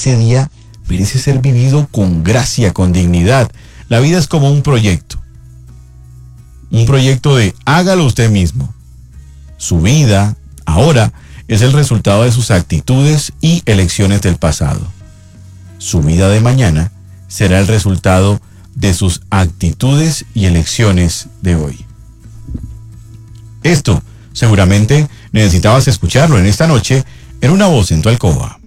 ese día merece ser vivido con gracia, con dignidad. La vida es como un proyecto. Un proyecto de hágalo usted mismo. Su vida, ahora, es el resultado de sus actitudes y elecciones del pasado. Su vida de mañana será el resultado de sus actitudes y elecciones de hoy. Esto, seguramente, necesitabas escucharlo en esta noche en Una Voz en tu Alcoba.